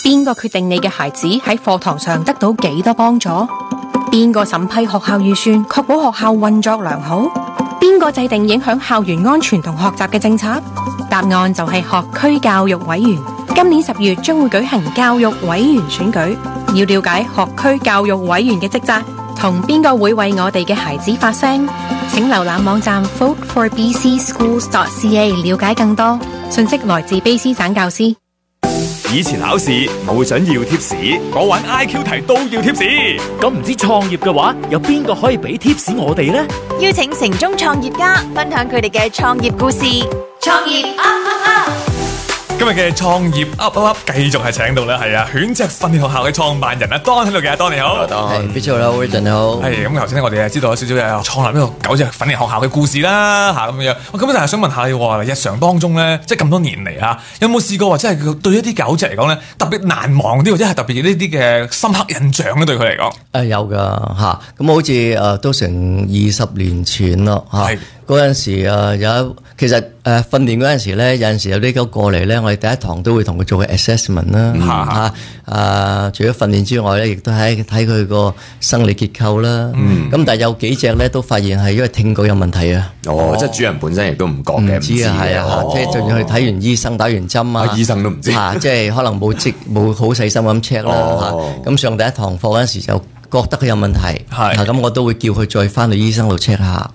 邊個決定你嘅孩子喺課堂上得到幾多幫助？邊個審批學校預算，確保學校運作良好？邊個制定影響校園安全同學習嘅政策？答案就係學區教育委員。今年10月將會舉行教育委員選舉，要了解學區教育委員嘅職責，同邊個會為我哋嘅孩子發聲？請瀏覽網站 voteforbcschools.ca 了解更多。信息來自卑斯省教師。 以前考試冇想要貼士，我玩 IQ 題都要貼士。 咁唔知創業嘅話，有邊個可以俾貼士我哋呢？ 邀請城中創業家分享佢哋嘅創業故事。創業 up up up！ 今日嘅創業 up up up 繼續係請到咧，係啊，犬隻訓練學校嘅創辦人阿 Don 喺度嘅。阿 Don 你好， 係 Bill 好 ，Richard 你好。 係咁頭先我哋知道咗少少嘅創立呢個狗隻訓練學校嘅故事啦，嚇咁樣。我咁就係想問下你話，日常當中咧，即係咁多年嚟嚇，有冇試過話真係對一啲狗隻嚟講咧，特別難忘啲，或者係特別呢啲嘅深刻印象咧，對佢嚟講？ 有㗎嚇，咁好似都成20年前咯嚇。嗰陣時其實訓練嗰陣時咧，有陣時有啲狗過嚟咧，我哋第一堂都會同佢做個 assessment 啦除咗訓練之外咧，亦都睇佢個生理結構啦。咁但係有幾隻咧都發現係因為聽覺有問題啊。 即係主人本身亦都唔覺嘅，唔知啊，係啊，即係仲要去睇完醫生，打完針啊， 醫生都唔知即係可能冇好細心咁 check 啦。咁上第一堂課嗰陣時就覺得佢有問題，咁我都會叫佢再翻去醫生度 check 下。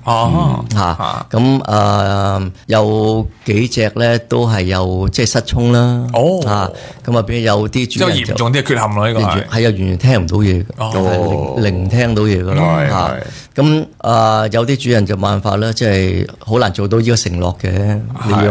咁有幾隻咧都係有即係失聰啦。咁啊變有啲主人就嚴重啲嘅缺陷咯，呢個係完全聽唔到嘢嘅，零聽到嘢噶啦。咁有啲主人就冇辦法啦，即係好難做到呢個承諾嘅。